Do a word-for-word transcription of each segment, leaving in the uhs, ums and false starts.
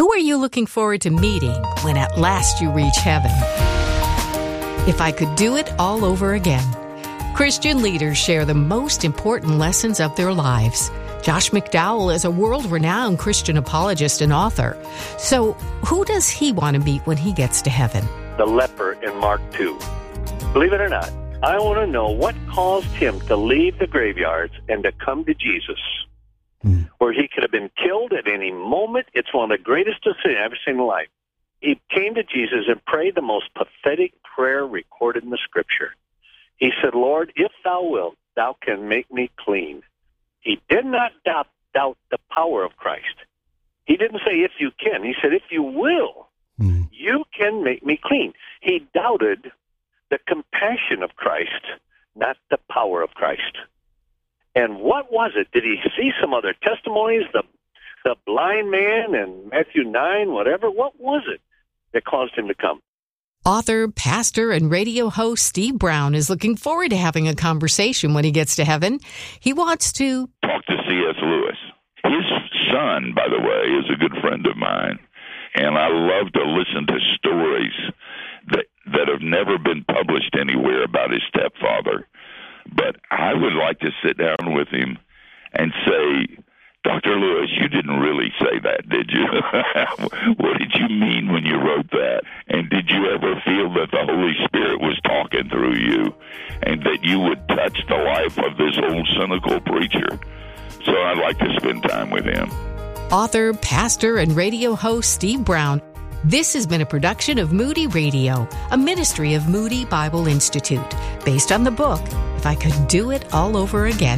Who are you looking forward to meeting when at last you reach heaven? If I could do it all over again. Christian leaders share the most important lessons of their lives. Josh McDowell is a world-renowned Christian apologist and author. So who does he want to meet when he gets to heaven? The leper in Mark two. Believe it or not, I want to know what caused him to leave the graveyards and to come to Jesus, mm. where he could have been killed at any moment. It's one of the greatest decisions I've ever seen in life. He came to Jesus and prayed the most pathetic prayer recorded in the Scripture. He said, Lord, if thou wilt, thou can make me clean. He did not doubt, doubt the power of Christ. He didn't say, if you can. He said, if you will, mm. you can make me clean. He doubted the compassion of Christ, not the power of Christ. And what was it? Did he see some other testimonies, the the blind man in Matthew nine, whatever? What was it that caused him to come? Author, pastor, and radio host Steve Brown is looking forward to having a conversation when he gets to heaven. He wants to talk to C S. Lewis. His son, by the way, is a good friend of mine, and I love to listen to stories that that have never been published anywhere about his stepfather. But I would like to sit down with him and say, Doctor Lewis, you didn't really say that, did you? What did you mean when you wrote that? And did you ever feel that the Holy Spirit was talking through you and that you would touch the life of this old cynical preacher? So I'd like to spend time with him. Author, pastor, and radio host Steve Brown. This has been a production of Moody Radio, a ministry of Moody Bible Institute, based on the book, If I Could Do It All Over Again.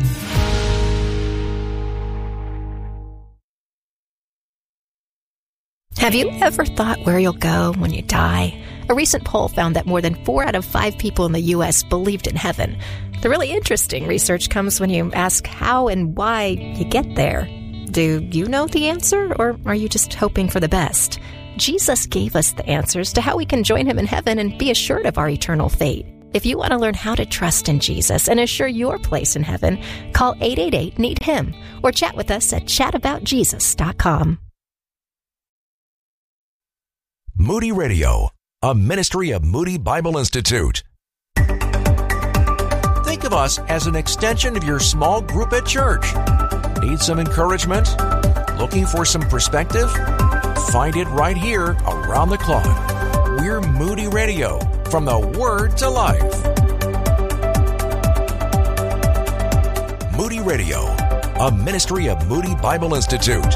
Have you ever thought where you'll go when you die? A recent poll found that more than four out of five people in the U S believed in heaven. The really interesting research comes when you ask how and why you get there. Do you know the answer, or are you just hoping for the best? Jesus gave us the answers to how we can join him in heaven and be assured of our eternal fate. If you want to learn how to trust in Jesus and assure your place in heaven, call eight eight eight, need him or chat with us at chat about jesus dot com. Moody Radio, a ministry of Moody Bible Institute. Think of us as an extension of your small group at church. Need some encouragement? Looking for some perspective? Find it right here around the clock. We're Moody Radio, from the Word to Life. Moody Radio, a ministry of Moody Bible Institute.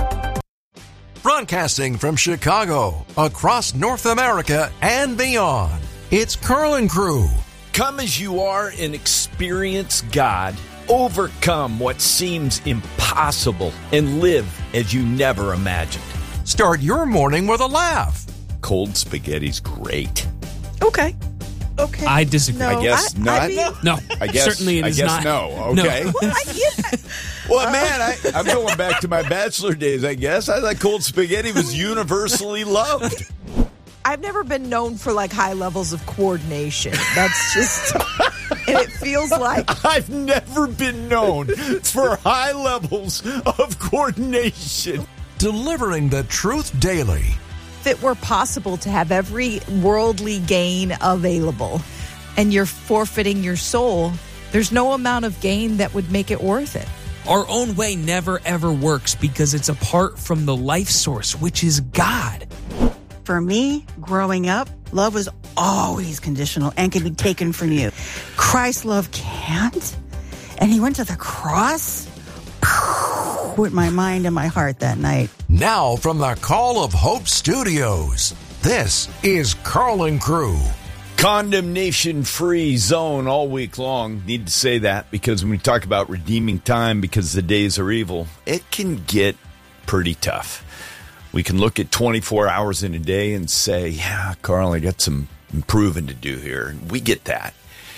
Broadcasting from Chicago, across North America and beyond, it's Carl and Crew. Come as you are and experience God. Overcome what seems impossible and live as you never imagined. Start your morning with a laugh. Cold spaghetti's great. Okay. Okay. I disagree. No, I guess I, not. I mean, no. I guess, Certainly it I is guess not. no. Okay. No. Well, I, yeah. Well, man, I, I'm going back to my bachelor days, I guess. I thought cold spaghetti was universally loved. I've never been known for like high levels of coordination. That's just, and it feels like I've never been known for high levels of coordination. Delivering the truth daily. if it were possible to have every worldly gain available and you're forfeiting your soul, there's no amount of gain that would make it worth it. Our own way never, ever works because it's apart from the life source, which is God. For me, growing up, love was always conditional and can be taken from you. Christ's love can't. And he went to the cross with my mind and my heart that night. Now from the Call of Hope Studios, this is Carl and Crew. Condemnation-free zone all week long. Need to say that because when we talk about redeeming time because the days are evil, it can get pretty tough. We can look at twenty-four hours in a day and say, yeah, Carl, I got some improving to do here. We get that.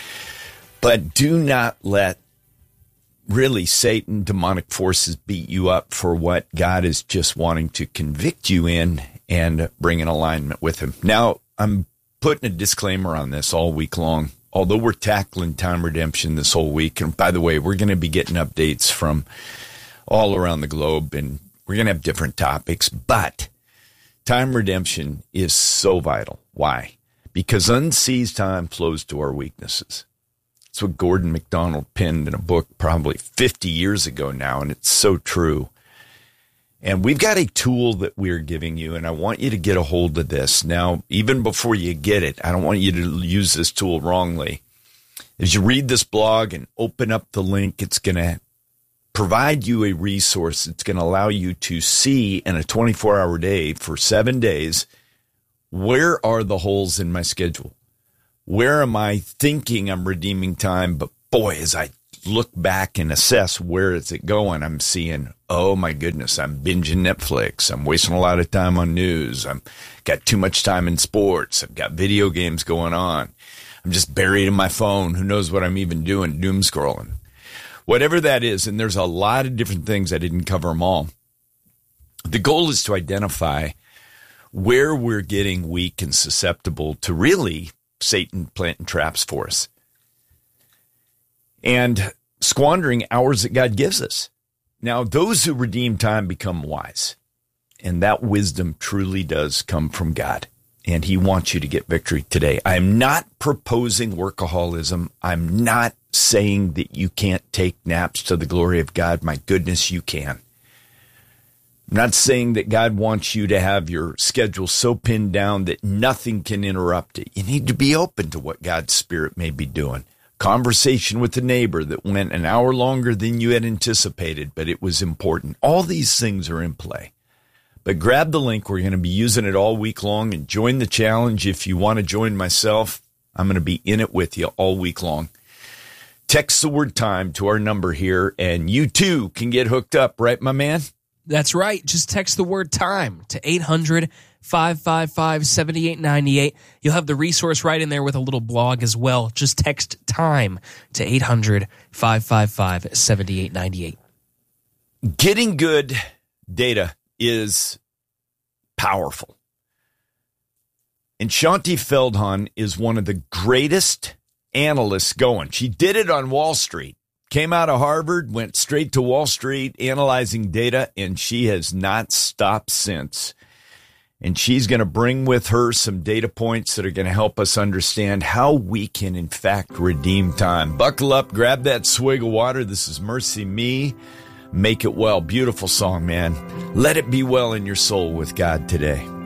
But do not let really Satan, demonic forces beat you up for what God is just wanting to convict you in and bring in alignment with him. Now, I'm putting a disclaimer on this all week long. Although we're tackling time redemption this whole week, and by the way, we're going to be getting updates from all around the globe, and we're going to have different topics, but Time redemption is so vital. Why? Because unseized time flows to our weaknesses. It's what Gordon MacDonald penned in a book probably fifty years ago now, and it's so true. And we've got a tool that we're giving you, and I want you to get a hold of this. Now, even before you get it, I don't want you to use this tool wrongly. As you read this blog and open up the link, it's going to provide you a resource that's going to allow you to see in a twenty-four hour day for seven days, where are the holes in my schedule? Where am I thinking I'm redeeming time? But boy, as I look back and assess where is it going, I'm seeing, oh my goodness, I'm binging Netflix. I'm wasting a lot of time on news. I'm got too much time in sports. I've got video games going on. I'm just buried in my phone. Who knows what I'm even doing? Doom scrolling. Whatever that is, and there's a lot of different things. I didn't cover them all. The goal is to identify where we're getting weak and susceptible to really Satan planting traps for us and squandering hours that God gives us. Now, those who redeem time become wise, and that wisdom truly does come from God, and he wants you to get victory today. I'm not proposing workaholism. I'm not saying that you can't take naps to the glory of God. My goodness, you can. I'm not saying that God wants you to have your schedule so pinned down that nothing can interrupt it. You need to be open to what God's Spirit may be doing. Conversation with a neighbor that went an hour longer than you had anticipated, but it was important. All these things are in play. But grab the link. We're going to be using it all week long, and join the challenge. If you want to join myself, I'm going to be in it with you all week long. Text the word time to our number here, and you too can get hooked up, right, my man? That's right. Just text the word time to eight hundred, five five five, seven eight nine eight. You'll have the resource right in there with a little blog as well. Just text time to eight hundred, five five five, seven eight nine eight. Getting good data is powerful. And Shanti Feldhahn is one of the greatest analysts going. She did it on Wall Street. Came out of Harvard, went straight to Wall Street analyzing data, and she has not stopped since. And she's going to bring with her some data points that are going to help us understand how we can, in fact, redeem time. Buckle up, grab that swig of water. This is Mercy Me. Make it well. Beautiful song, man. Let it be well in your soul with God today.